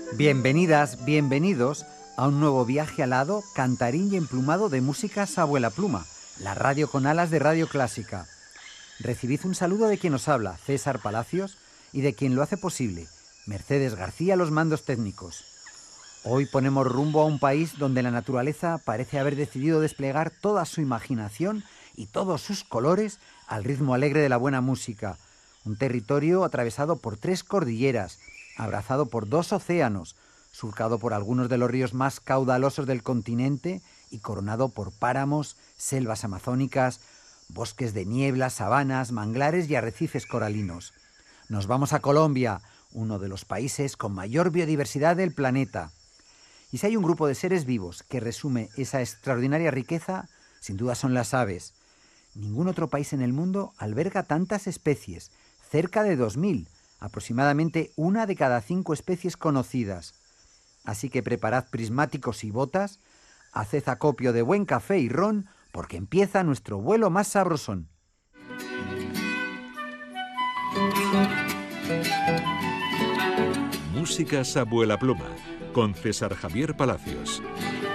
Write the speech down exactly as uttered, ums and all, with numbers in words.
Bienvenidas, bienvenidos a un nuevo viaje alado, cantarín y emplumado de Músicas Abuela Pluma, la radio con alas de Radio Clásica. Recibid un saludo de quien os habla, César Palacios, y de quien lo hace posible, Mercedes García, los mandos técnicos. Hoy ponemos rumbo a un país donde la naturaleza parece haber decidido desplegar toda su imaginación y todos sus colores al ritmo alegre de la buena música. Un territorio atravesado por tres cordilleras, abrazado por dos océanos, surcado por algunos de los ríos más caudalosos del continente y coronado por páramos, selvas amazónicas, bosques de niebla, sabanas, manglares y arrecifes coralinos. Nos vamos a Colombia, uno de los países con mayor biodiversidad del planeta. Y si hay un grupo de seres vivos que resume esa extraordinaria riqueza, sin duda son las aves. Ningún otro país en el mundo alberga tantas especies, cerca de dos mil, aproximadamente una de cada cinco especies conocidas. Así que preparad prismáticos y botas, haced acopio de buen café y ron, porque empieza nuestro vuelo más sabrosón. Músicas Abuela Pluma, con César Javier Palacios.